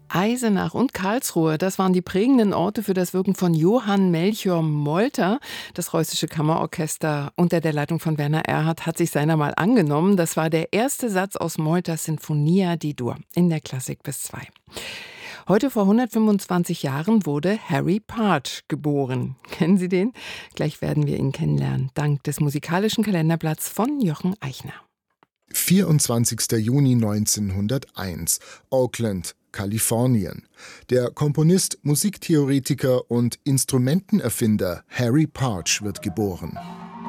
Eisenach und Karlsruhe, das waren die prägenden Orte für das Wirken von Johann Melchior Molter. Das Preußische Kammerorchester unter der Leitung von Werner Erhard hat sich seiner mal angenommen. Das war der erste Satz aus Molters Sinfonia D-Dur in der Klassik bis 2. Heute vor 125 Jahren wurde Harry Partch geboren. Kennen Sie den? Gleich werden wir ihn kennenlernen, dank des musikalischen Kalenderblatts von Jochen Eichner. 24. Juni 1901, Oakland, Kalifornien. Der Komponist, Musiktheoretiker und Instrumentenerfinder Harry Partch wird geboren.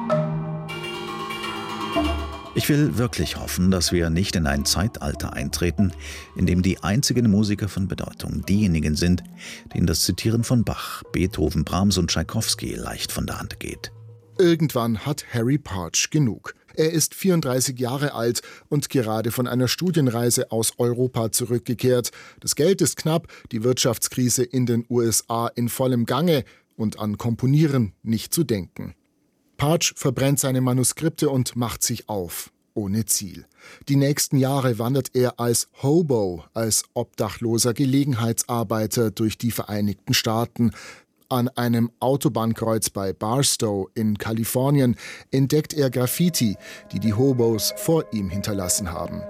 Ich will wirklich hoffen, dass wir nicht in ein Zeitalter eintreten, in dem die einzigen Musiker von Bedeutung diejenigen sind, denen das Zitieren von Bach, Beethoven, Brahms und Tschaikowski leicht von der Hand geht. Irgendwann hat Harry Partch genug. Er ist 34 Jahre alt und gerade von einer Studienreise aus Europa zurückgekehrt. Das Geld ist knapp, die Wirtschaftskrise in den USA in vollem Gange und an Komponieren nicht zu denken. Partch verbrennt seine Manuskripte und macht sich auf, ohne Ziel. Die nächsten Jahre wandert er als Hobo, als obdachloser Gelegenheitsarbeiter durch die Vereinigten Staaten. An einem Autobahnkreuz bei Barstow in Kalifornien entdeckt er Graffiti, die die Hobos vor ihm hinterlassen haben.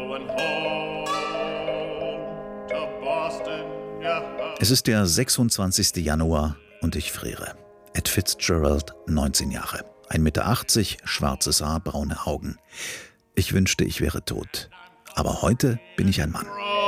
Es ist der 26. Januar und ich friere. Ed Fitzgerald, 19 Jahre. 1,80 Meter, schwarzes Haar, braune Augen. Ich wünschte, ich wäre tot. Aber heute bin ich ein Mann.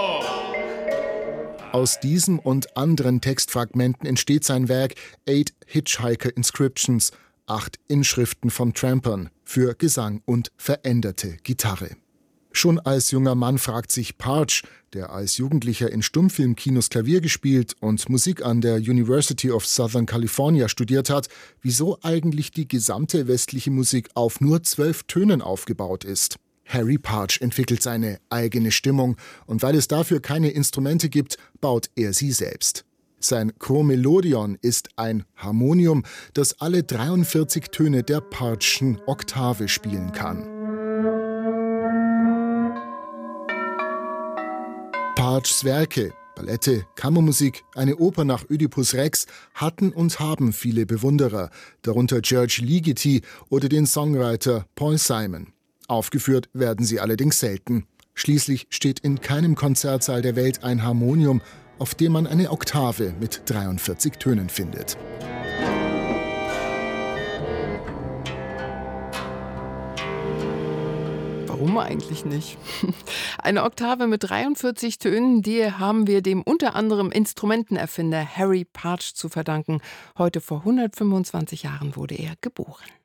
Aus diesem und anderen Textfragmenten entsteht sein Werk 8 Hitchhiker Inscriptions, 8 Inschriften von Trampern für Gesang und veränderte Gitarre. Schon als junger Mann fragt sich Partch, der als Jugendlicher in Stummfilmkinos Klavier gespielt und Musik an der University of Southern California studiert hat, wieso eigentlich die gesamte westliche Musik auf nur 12 Tönen aufgebaut ist. Harry Partch entwickelt seine eigene Stimmung und weil es dafür keine Instrumente gibt, baut er sie selbst. Sein Chromelodion ist ein Harmonium, das alle 43 Töne der Partch'schen Oktave spielen kann. Partchs Werke, Ballette, Kammermusik, eine Oper nach Ödipus Rex hatten und haben viele Bewunderer, darunter George Ligeti oder den Songwriter Paul Simon. Aufgeführt werden sie allerdings selten. Schließlich steht in keinem Konzertsaal der Welt ein Harmonium, auf dem man eine Oktave mit 43 Tönen findet. Warum eigentlich nicht? Eine Oktave mit 43 Tönen, die haben wir dem unter anderem Instrumentenerfinder Harry Partch zu verdanken. Heute vor 125 Jahren wurde er geboren.